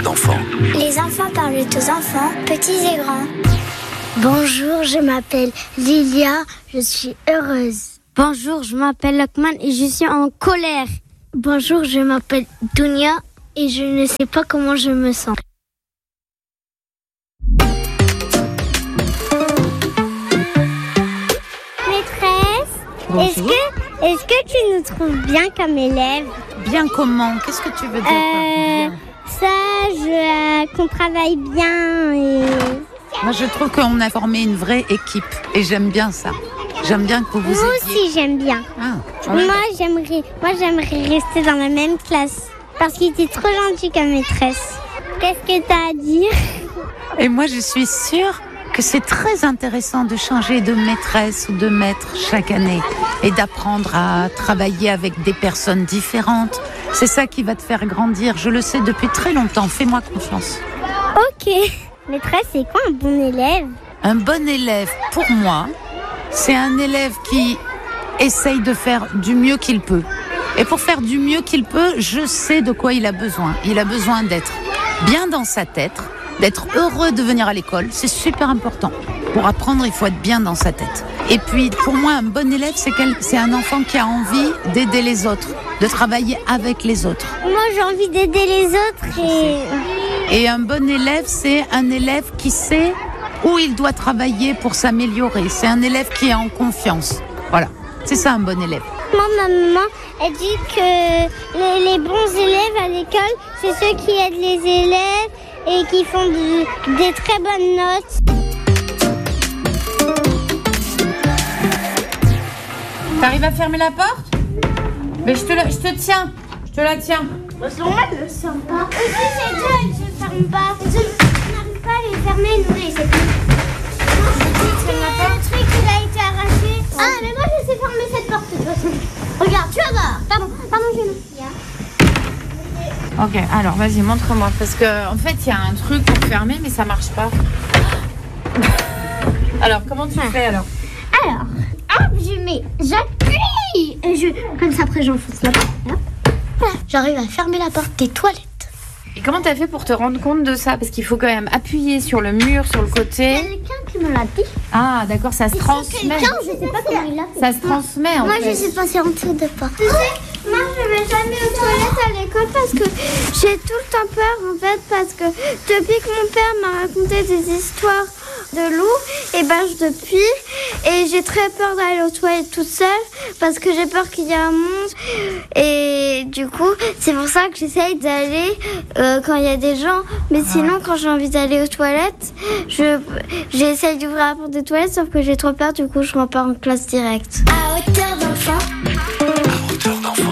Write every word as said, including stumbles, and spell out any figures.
d'enfants. Les enfants parlent aux enfants, petits et grands. Bonjour, je m'appelle Lilia, je suis heureuse. Bonjour, je m'appelle Lokman et je suis en colère. Bonjour, je m'appelle Dunia et je ne sais pas comment je me sens. Maîtresse, est-ce que, est-ce que tu nous trouves bien comme élève? Bien comment? Qu'est-ce que tu veux dire euh, par bien? Sage, euh, qu'on travaille bien et... Moi, je trouve qu'on a formé une vraie équipe et j'aime bien ça. J'aime bien que vous vous Moi aidiez. aussi, j'aime bien. Ah, moi, j'aimerais, moi, j'aimerais rester dans la même classe parce qu'il était trop gentil comme maîtresse. Qu'est-ce que tu as à dire? Et moi, je suis sûre que c'est très intéressant de changer de maîtresse ou de maître chaque année et d'apprendre à travailler avec des personnes différentes. C'est ça qui va te faire grandir. Je le sais depuis très longtemps. Fais-moi confiance. Ok. Maîtresse, c'est quoi un bon élève? Un bon élève, pour moi, c'est un élève qui essaye de faire du mieux qu'il peut. Et pour faire du mieux qu'il peut, je sais de quoi il a besoin. Il a besoin d'être bien dans sa tête, d'être heureux de venir à l'école. C'est super important. Pour apprendre, il faut être bien dans sa tête. Et puis, pour moi, un bon élève, c'est, quel... c'est un enfant qui a envie d'aider les autres, de travailler avec les autres. Moi, j'ai envie d'aider les autres et... Et un bon élève, c'est un élève qui sait où il doit travailler pour s'améliorer. C'est un élève qui est en confiance. Voilà, c'est ça un bon élève. Moi, ma maman, elle dit que les, les bons élèves à l'école, c'est ceux qui aident les élèves et qui font de, des très bonnes notes. T'arrives à fermer la porte? Mais je te, la, je te tiens, je te la tiens. C'est normal, le sympa. Aussi, c'est dur, elle se ferme pas. Je n'arrive pas à les fermer, nous, et c'est tout. C'est le truc qui a été arraché. Ah, mais moi, je sais fermer cette porte, de toute façon. Regarde, tu vas voir. Pardon, pardon, je Ok, alors vas-y, montre-moi. Parce que en fait, il y a un truc pour fermer, mais ça marche pas. Alors, comment tu ah. fais alors? Alors, hop, je mets, j'appuie. Et je, comme ça, après, j'enfonce la porte. Là. J'arrive à fermer la porte des toilettes. Et comment t'as fait pour te rendre compte de ça? Parce qu'il faut quand même appuyer sur le mur, sur le côté. Quelqu'un qui me l'a dit. Ah, d'accord, ça se et transmet. Quelqu'un, je sais pas comment il l'a fait. Ça se transmet en moi, fait. Moi, je suis passée en dessous de porte. Tu sais, moi, je vais jamais aux toilettes à l'école parce que j'ai tout le temps peur, en fait, parce que depuis que mon père m'a raconté des histoires de loups, et ben je depuis, et j'ai très peur d'aller aux toilettes toute seule parce que j'ai peur qu'il y ait un monstre. Et du coup, c'est pour ça que j'essaye d'aller euh, quand il y a des gens. Mais sinon, quand j'ai envie d'aller aux toilettes, je j'essaye d'ouvrir la porte des toilettes, sauf que j'ai trop peur. Du coup, je rentre pas en classe directe. À hauteur d'enfant. À hauteur d'enfant.